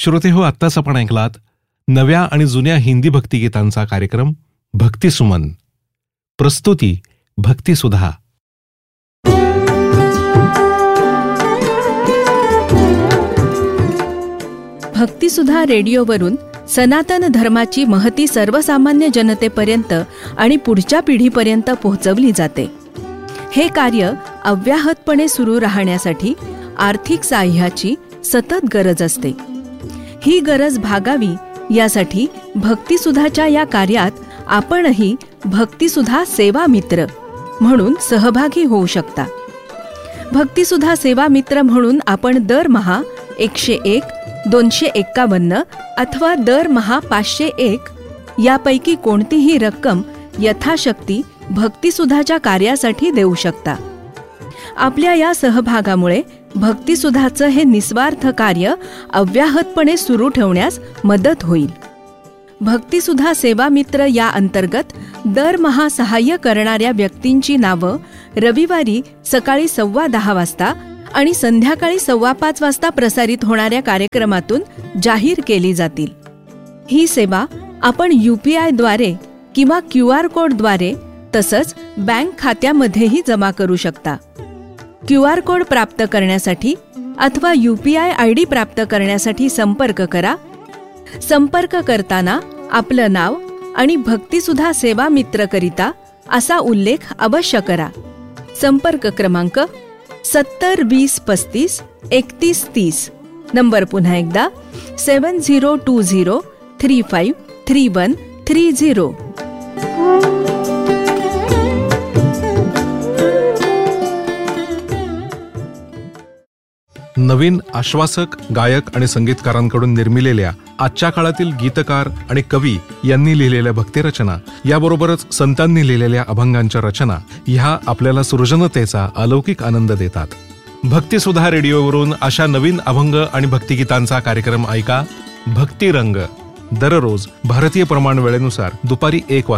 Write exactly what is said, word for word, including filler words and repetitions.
श्रोते हो, आत्ताच आपण ऐकलात नव्या आणि जुन्या हिंदी भक्तिगीतांचा कार्यक्रम भक्ती सुमन. प्रस्तुती भक्ती सुधा. भक्तिसुधा रेडिओवरून सनातन धर्माची महती सर्वसामान्य जनतेपर्यंत आणि पुढच्या पिढीपर्यंत पोहोचवली जाते. हे कार्य अव्याहतपणे सुरू राहण्यासाठी आर्थिक साह्याची सतत गरज असते. ही गरज भागावी यासाठी भक्तिसुधाच्या या कार्यात आपणही भक्तिसुधा सेवा मित्र म्हणून सहभागी होऊ शकता. भक्तिसुधा सेवा मित्र म्हणून आपण दरमहा एकशे एक, दोनशे एक्कावन्न अथवा दरमहा पाचशे एक यापैकी कोणतीही रक्कम यथाशक्ती भक्तिसुधाच्या कार्यासाठी देऊ शकता. आपल्या या सहभागामुळे भक्तिसुधाचं हे निस्वार्थ कार्य अव्याहतपणे सुरू ठेवण्यास मदत होईल. भक्तिसुधा सेवा मित्र या अंतर्गत दरमहा सहाय्य करणाऱ्या व्यक्तींची नावं रविवारी सकाळी सव्वा दहा वाजता आणि संध्याकाळी सव्वा पाच वाजता प्रसारित होणाऱ्या कार्यक्रमातून जाहीर केली जातील. ही सेवा आपण यू पी आय द्वारे किंवा क्यू आर कोडद्वारे तसंच बँक खात्यामध्येही जमा करू शकता. क्यू आर कोड प्राप्त करण्यासाठी अथवा U P I I D प्राप्त करण्यासाठी संपर्क करा. संपर्क करताना आपलं नाव आणि भक्तिसुधा सेवा मित्रकरिता असा उल्लेख अवश्य करा. संपर्क क्रमांक सत्तर वीस पस्तीस एकतीस तीस. नंबर पुन्हा एकदा सेवन zero to zero three five three one three zero. नवीन आश्वासक गायक आणि संगीतकारांकडून निर्मिलेल्या आजच्या काळातील गीतकार आणि कवी यांनी लिहिलेल्या भक्तिरचना याबरोबरच संतांनी लिहिलेल्या अभंगांच्या रचना ह्या आपल्याला सृजनतेचा अलौकिक आनंद देतात. भक्तिसुधा रेडिओवरून अशा नवीन अभंग आणि भक्तिगीतांचा कार्यक्रम ऐका. भक्तिरंग दररोज भारतीय प्रमाण वेळेनुसार दुपारी एक वाजता.